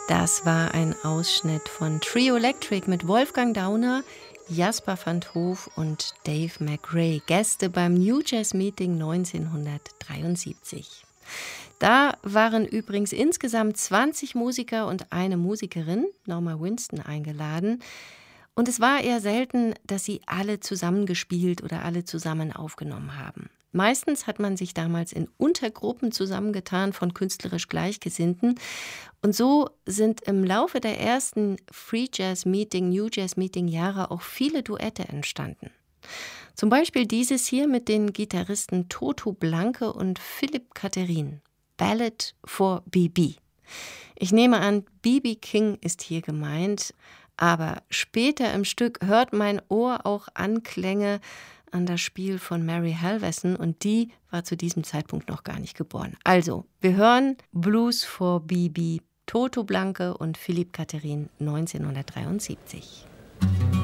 Das war ein Ausschnitt von Trio Electric mit Wolfgang Dauner, Jasper van 't Hof und Dave McRae, Gäste beim New Jazz Meeting 1973. Da waren übrigens insgesamt 20 Musiker und eine Musikerin, Norma Winston, eingeladen. Und es war eher selten, dass sie alle zusammengespielt oder alle zusammen aufgenommen haben. Meistens hat man sich damals in Untergruppen zusammengetan von künstlerisch Gleichgesinnten. Und so sind im Laufe der ersten Free Jazz Meeting, New Jazz Meeting Jahre auch viele Duette entstanden. Zum Beispiel dieses hier mit den Gitarristen Toto Blanke und Philipp Catherine. Ballad for B.B. Ich nehme an, B.B. King ist hier gemeint, aber später im Stück hört mein Ohr auch Anklänge an das Spiel von Mary Halverson und die war zu diesem Zeitpunkt noch gar nicht geboren. Also, wir hören Blues for B.B., Toto Blanke und Philipp Catherine 1973.